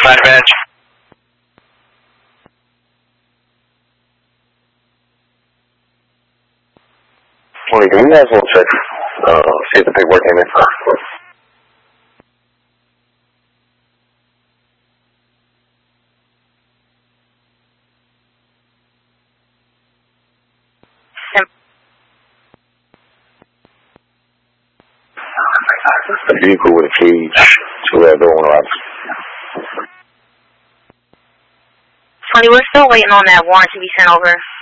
5 Advantage. Morning, can you guys will check, see if the paperwork came in? A vehicle with a cage to where everyone arrives. Honey, we're still waiting on that warrant to be sent over.